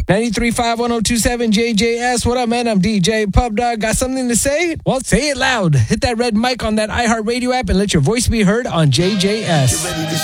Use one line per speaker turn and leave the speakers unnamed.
93.5 1027 JJS. What up, man? I'm DJ Pub Dog. Got something to say? Well, say it loud. Hit that red mic on that iHeartRadio app and let your voice be heard on JJS.